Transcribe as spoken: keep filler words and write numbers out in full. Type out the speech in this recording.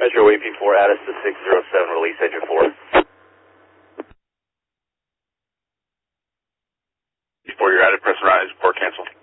Metro A P four, add us to six zero seven, release engine four. Before you're added, press rise, port cancel.